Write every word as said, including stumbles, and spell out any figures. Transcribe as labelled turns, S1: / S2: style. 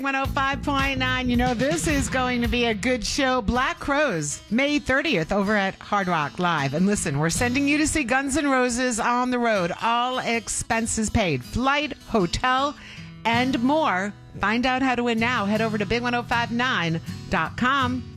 S1: one oh five point nine. You know, this is going to be a good show. Black Crowes, May thirtieth over at Hard Rock Live. And listen, we're sending you to see Guns N' Roses on the road. All expenses paid. Flight, hotel, and more. Find out how to win now. Head over to big ten fifty-nine dot com.